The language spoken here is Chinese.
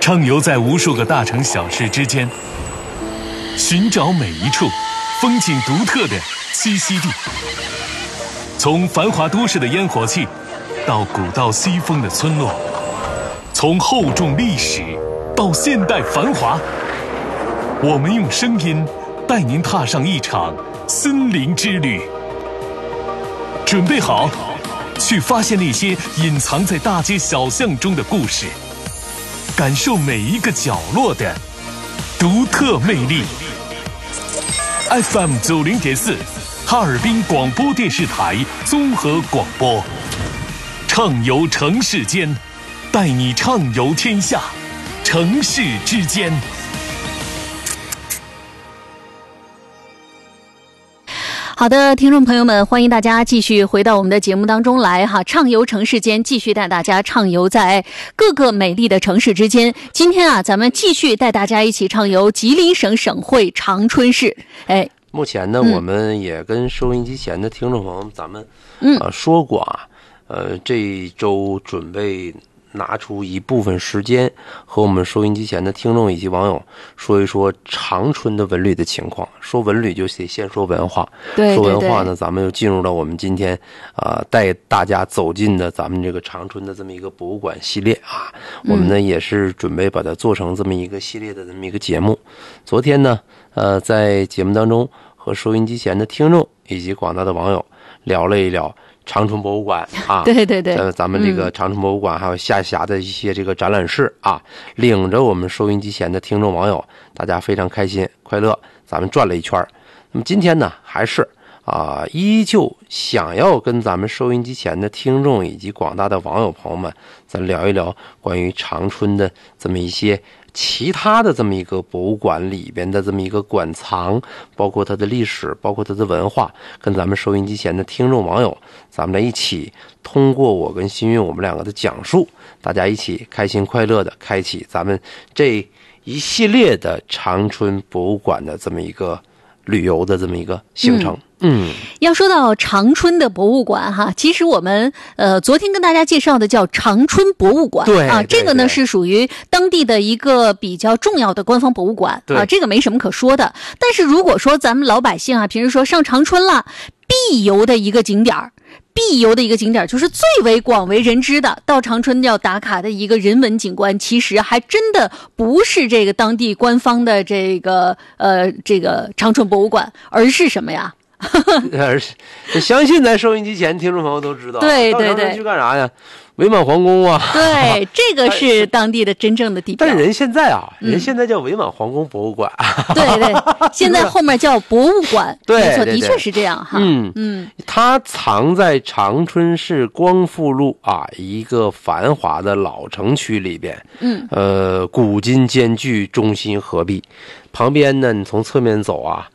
畅游在无数个大城小市之间，寻找每一处风景独特的栖息地。从繁华都市的烟火气，到古道西风的村落，从厚重历史到现代繁华，我们用声音带您踏上一场森林之旅。准备好，去发现那些隐藏在大街小巷中的故事，感受每一个角落的独特魅力。FM 90.4，哈尔滨广播电视台综合广播，畅游城市间，带你畅游天下，城市之间。 好的，听众朋友们，欢迎大家继续回到我们的节目当中来哈，畅游城市间，继续带大家畅游在各个美丽的城市之间。今天啊，咱们继续带大家一起畅游吉林省省会长春市。 目前呢，我们也跟收音机前的听众朋友们，咱们说过啊，这一周准备拿出一部分时间和我们收音机前的听众以及网友说一说长春的文旅的情况。说文旅就得先说文化， 对， 说文化呢，咱们就进入到我们今天带大家走进的咱们这个长春的这么一个博物馆系列啊。我们呢也是准备把它做成这么一个系列的这么一个节目。昨天呢，在节目当中和收音机前的听众以及广大的网友聊了一聊长春博物馆啊， 对对对， 咱们这个长春博物馆还有下辖的一些这个展览室啊，领着我们收音机前的听众网友，大家非常开心快乐，咱们转了一圈。那么今天呢，还是依旧想要跟咱们收音机前的听众以及广大的网友朋友们，咱聊一聊关于长春的这么一些其他的这么一个博物馆里边的这么一个馆藏，包括它的历史，包括它的文化，跟咱们收音机前的听众网友，咱们来一起通过我跟新韵我们两个的讲述，大家一起开心快乐的开启咱们这一系列的长春博物馆的这么一个旅游的这么一个行程。 要说到长春的博物馆哈，其实我们昨天跟大家介绍的叫长春博物馆， 对啊，这个呢是属于当地的一个比较重要的官方博物馆啊，这个没什么可说的。但是如果说咱们老百姓啊，平时说上长春了，必游的一个景点就是最为广为人知的，到长春要打卡的一个人文景观，其实还真的不是这个当地官方的这个长春博物馆，而是什么呀？ 相信咱收音机前听众朋友都知道， 对， 去干啥呀？伪满皇宫啊， 对，这个是当地的真正的地标。 但是人现在人现在叫伪满皇宫博物馆， 对，现在后面叫博物馆， 对， 没错，的确是这样哈。 它藏在长春市光复路一个繁华的老城区里边，古今兼具，中心合璧。旁边呢，你从侧面走